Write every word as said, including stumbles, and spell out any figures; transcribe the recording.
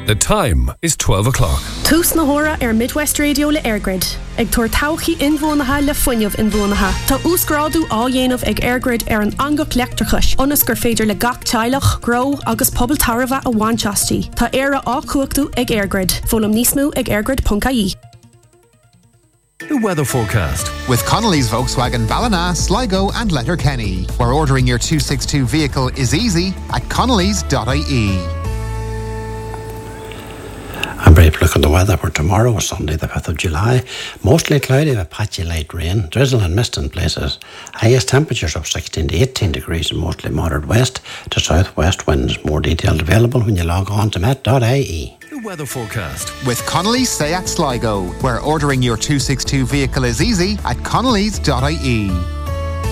The time is twelve o'clock. Tús na hora ar Midwest Radio le Airgrid. Ag tuair tauchaí inmhónatha le fuinneamh inmhónatha. Tá úsgrádu á dhéanamh ag Airgrid ar an angach leachtarchais. Onas gur féidir le gach teilech, grow agus pobl tarva a bhainteastí. Tá éire á cuachtaú ag Airgrid. Fólam níos mó ag airgrid dot I E. The weather forecast with Connolly's Volkswagen Ballina, Sligo and Letterkenny, where ordering your two sixty-two vehicle is easy at connolly's dot I E. I'm very look at the weather for tomorrow, Sunday, the fifth of July. Mostly cloudy with patchy light rain, drizzle and mist in places. Highest temperatures of sixteen to eighteen degrees and mostly moderate west to southwest winds. More details available when you log on to met dot I E. The weather forecast with Connolly's Seat Sligo, where ordering your two sixty-two vehicle is easy at connolly's dot I E.